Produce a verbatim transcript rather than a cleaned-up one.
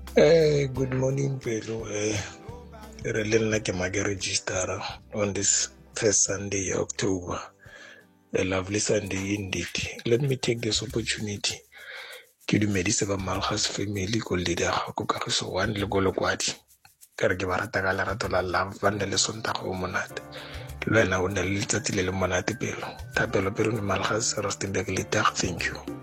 Eh, good morning, Pedro. Eh, Relin like my register on this first Sunday, October, a lovely Sunday indeed. Let me take this opportunity. Ke dumedise ba Malgas family ko leader go kagiso one le go lekwadi. Ka re ke ba rata ka lerato la love ba nne le Sontaga o monate. Le wena o nne le letsatsi le le monate pelo. Thapelo pero ni Malgas Rustenburg leader. Thank you.